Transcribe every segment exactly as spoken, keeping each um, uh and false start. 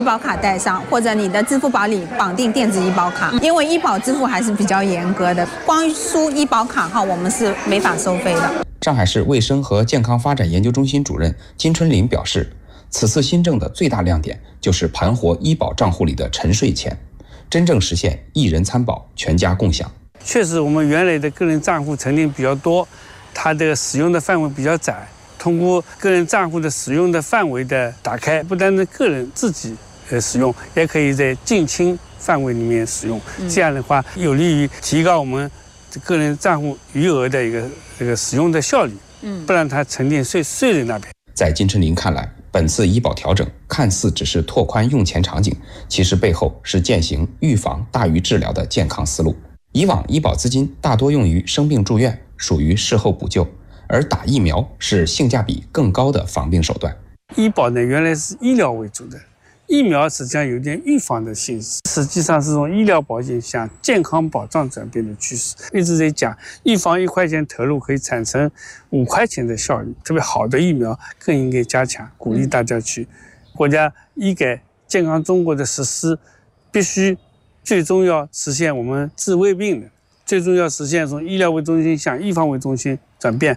医保卡带上，或者你的支付宝里绑定电子医保卡，因为医保支付还是比较严格的，光输医保卡号我们是没法收费的。 上海市卫生和健康发展研究中心主任金春林表示，此次新政的最大亮点就是盘活医保账户里的沉睡钱，真正实现一人参保、全家共享。 确实，我们原来的个人账户沉淀比较多，它的使用的范围比较窄。通过个人账户的使用的范围的打开，不单是个人自己呃使用，也可以在近亲范围里面使用。这样的话，有利于提高我们个人账户余额的一个这个使用的效率，嗯，不让它沉淀睡睡在那边。 在金春林看来，本次医保调整看似只是拓宽用钱场景，其实背后是践行预防大于治疗的健康思路。以往医保资金大多用于生病住院，属于事后补救，而打疫苗是性价比更高的防病手段。 医保呢，原来是医疗为主的，疫苗实际上有点预防的性质，实际上是从医疗保健向健康保障转变的趋势。一直在讲，预防一块钱投入可以产生五块钱的效率，特别好的疫苗更应该加强，鼓励大家去。国家医改健康中国的实施，必须最终要实现我们治未病的，最终要实现从医疗为中心向预防为中心转变。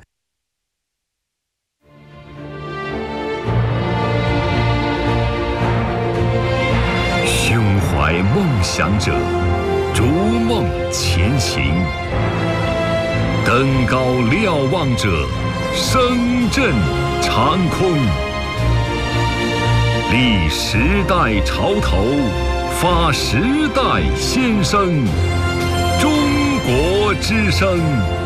胸怀梦想者，逐梦前行；登高瞭望者，声震长空。立时代潮头，发时代先声。中国之声。